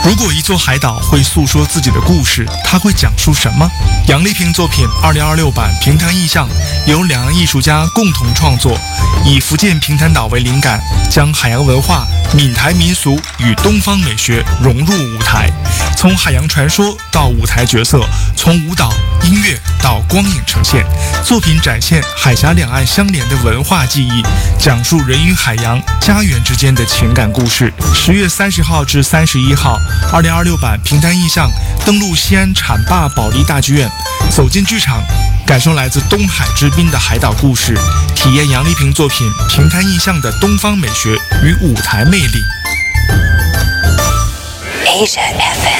如果一座海岛会诉说自己的故事，它会讲述什么？杨丽萍作品2026版平潭印象由两岸艺术家共同创作，以福建平潭岛为灵感，将海洋文化、闽台民俗与东方美学融入舞台，从海洋传说到舞台角色，从舞蹈、音乐到光影呈现，作品展现海峡两岸相连的文化记忆，讲述人与海洋、家园之间的情感故事。10月30号至31号，2026版平潭印象登陆西安浐灞保利大剧院，走进剧场，感受来自东海之滨的海岛故事，体验杨丽萍作品《平潭印象》的东方美学与舞台魅力。Asia FM